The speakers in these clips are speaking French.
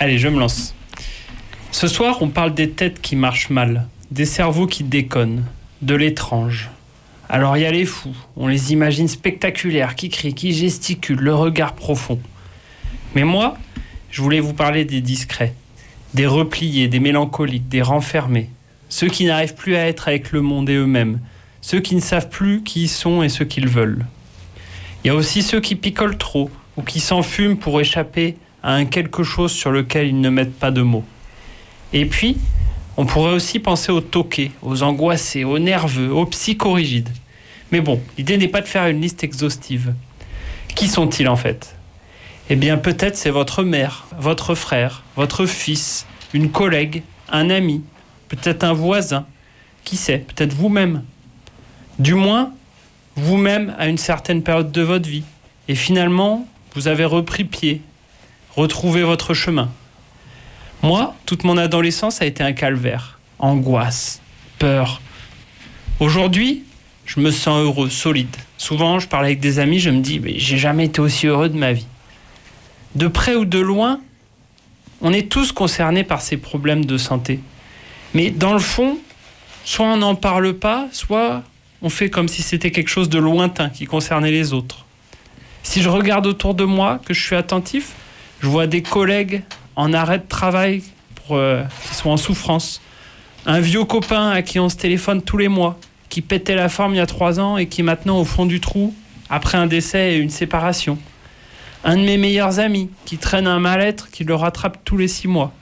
Allez, je me lance. Ce soir, on parle des têtes qui marchent mal, des cerveaux qui déconnent, de l'étrange. Alors il y a les fous, on les imagine spectaculaires, qui crient, qui gesticulent, le regard profond. Mais moi, je voulais vous parler des discrets, des repliés, des mélancoliques, des renfermés, ceux qui n'arrivent plus à être avec le monde et eux-mêmes, ceux qui ne savent plus qui ils sont et ce qu'ils veulent. Il y a aussi ceux qui picolent trop ou qui s'enfument pour échapper à un quelque chose sur lequel ils ne mettent pas de mots. Et puis, on pourrait aussi penser aux toqués, aux angoissés, aux nerveux, aux psychorigides. Mais bon, l'idée n'est pas de faire une liste exhaustive. Qui sont-ils en fait ? Eh bien, peut-être c'est votre mère, votre frère, votre fils, une collègue, un ami, peut-être un voisin. Qui sait ? Peut-être vous-même. Du moins, vous-même à une certaine période de votre vie. Et finalement, vous avez repris pied, retrouvé votre chemin. Moi, toute mon adolescence a été un calvaire. Angoisse, peur. Aujourd'hui, je me sens heureux, solide. Souvent, je parle avec des amis, je me dis, mais j'ai jamais été aussi heureux de ma vie. De près ou de loin, on est tous concernés par ces problèmes de santé. Mais dans le fond, soit on n'en parle pas, soit on fait comme si c'était quelque chose de lointain qui concernait les autres. Si je regarde autour de moi, que je suis attentif, je vois des collègues en arrêt de travail qui sont en souffrance. Un vieux copain à qui on se téléphone tous les mois, qui pétait la forme il y a 3 ans et qui est maintenant au fond du trou après un décès et une séparation. Un de mes meilleurs amis qui traîne un mal-être qui le rattrape tous les 6 mois.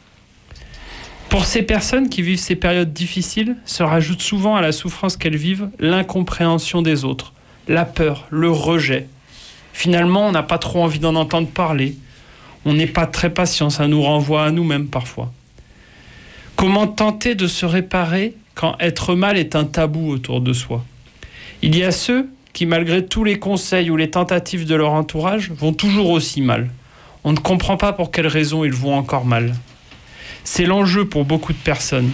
Pour ces personnes qui vivent ces périodes difficiles, se rajoute souvent à la souffrance qu'elles vivent l'incompréhension des autres, la peur, le rejet. Finalement, on n'a pas trop envie d'en entendre parler. On n'est pas très patient, ça nous renvoie à nous-mêmes parfois. Comment tenter de se réparer quand être mal est un tabou autour de soi ? Il y a ceux qui, malgré tous les conseils ou les tentatives de leur entourage, vont toujours aussi mal. On ne comprend pas pour quelles raisons ils vont encore mal. C'est l'enjeu pour beaucoup de personnes.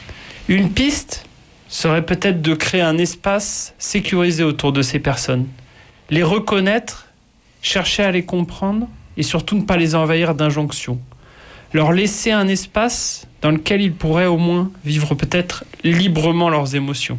Une piste serait peut-être de créer un espace sécurisé autour de ces personnes. Les reconnaître, chercher à les comprendre et surtout ne pas les envahir d'injonctions. Leur laisser un espace dans lequel ils pourraient au moins vivre peut-être librement leurs émotions.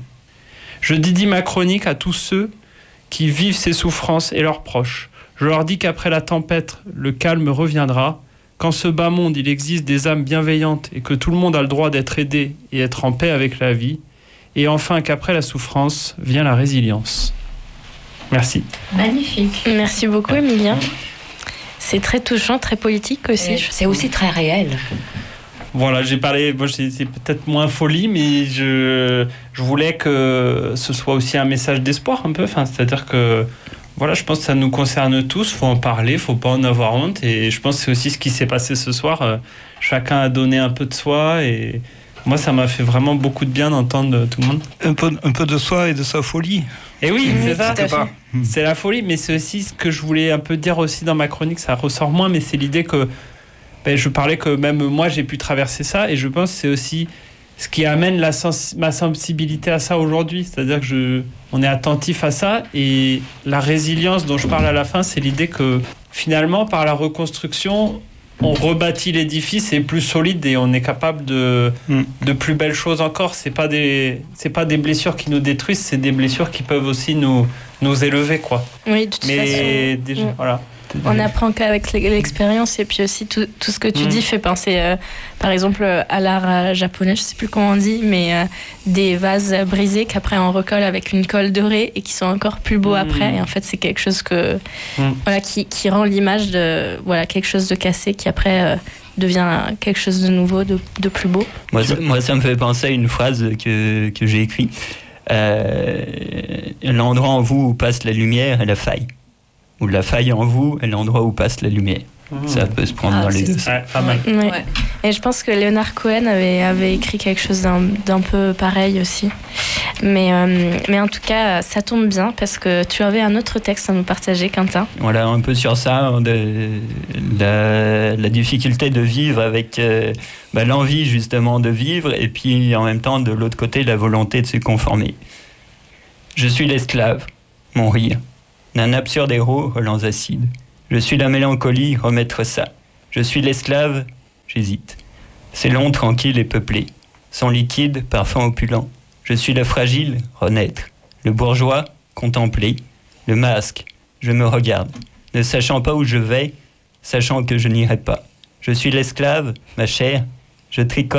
Je dédie ma chronique à tous ceux qui vivent ces souffrances et leurs proches. Je leur dis qu'après la tempête, le calme reviendra. Qu'en ce bas monde, il existe des âmes bienveillantes et que tout le monde a le droit d'être aidé et être en paix avec la vie. Et enfin qu'après la souffrance vient la résilience. Merci. Magnifique. Merci beaucoup, Emilien. C'est très touchant, très politique aussi. C'est aussi très réel. Voilà, j'ai parlé, c'est peut-être moins folie, mais je voulais que ce soit aussi un message d'espoir un peu. Enfin, c'est-à-dire que voilà, je pense que ça nous concerne tous, il faut en parler, il ne faut pas en avoir honte. Et je pense que c'est aussi ce qui s'est passé ce soir. Chacun a donné un peu de soi et moi, ça m'a fait vraiment beaucoup de bien d'entendre tout le monde. Un peu de soi et de sa folie. Et oui, c'est ça. Pas. C'est la folie, mais c'est aussi ce que je voulais un peu dire aussi dans ma chronique. Ça ressort moins, mais c'est l'idée que je parlais que même moi, j'ai pu traverser ça. Et je pense que c'est aussi ce qui amène ma sensibilité à ça aujourd'hui. C'est-à-dire que on est attentif à ça. Et la résilience dont je parle à la fin, c'est l'idée que finalement, par la reconstruction, on rebâtit l'édifice, c'est plus solide et on est capable de plus belles choses encore. C'est pas des blessures qui nous détruisent, c'est des blessures qui peuvent aussi nous élever, quoi. Oui, de toute façon. Déjà, voilà. On apprend qu'avec l'expérience et puis aussi tout ce que tu dis fait penser par exemple à l'art japonais, je sais plus comment on dit, mais des vases brisés qu'après on recolle avec une colle dorée et qui sont encore plus beaux après, et en fait c'est quelque chose voilà, qui rend l'image de quelque chose de cassé qui après devient quelque chose de nouveau, de plus beau. Moi ça me fait penser à une phrase que j'ai écrite, l'endroit en vous où passe la lumière est la faille, ou la faille en vous est l'endroit où passe la lumière. Ça peut se prendre dans les deux. Pas mal. Ouais. Ouais. Et je pense que Leonard Cohen avait écrit quelque chose d'un peu pareil aussi. Mais en tout cas, ça tombe bien parce que tu avais un autre texte à nous partager, Quentin. Voilà, un peu sur ça, la difficulté de vivre avec l'envie justement de vivre, et puis en même temps, de l'autre côté, la volonté de se conformer. Je suis l'esclave, mon rire, d'un absurde héros aux relents acides. Je suis la mélancolie, remettre ça. Je suis l'esclave, j'hésite. C'est long, tranquille et peuplé. Son liquide, parfum opulent. Je suis le fragile, renaître. Le bourgeois, contempler. Le masque, je me regarde. Ne sachant pas où je vais, sachant que je n'irai pas. Je suis l'esclave, ma chère. Je tricote.